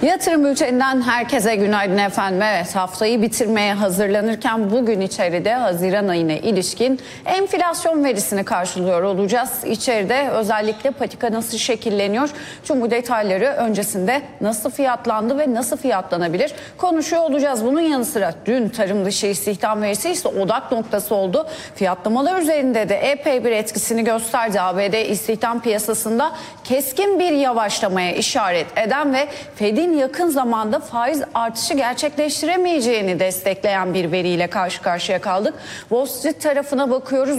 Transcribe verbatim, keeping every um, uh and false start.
Yatırım bülteninden herkese günaydın efendim. Evet, haftayı bitirmeye hazırlanırken bugün içeride Haziran ayına ilişkin enflasyon verisini karşılıyor olacağız. İçeride özellikle patika nasıl şekilleniyor? Tüm bu detayları öncesinde nasıl fiyatlandı ve nasıl fiyatlanabilir konuşuyor olacağız. Bunun yanı sıra dün tarım dışı istihdam verisi ise odak noktası oldu. Fiyatlamalar üzerinde de epey bir etkisini gösterdi. A B D istihdam piyasasında keskin bir yavaşlamaya işaret eden ve Fed'in yakın zamanda faiz artışı gerçekleştiremeyeceğini destekleyen bir veriyle karşı karşıya kaldık. Wall Street tarafına bakıyoruz.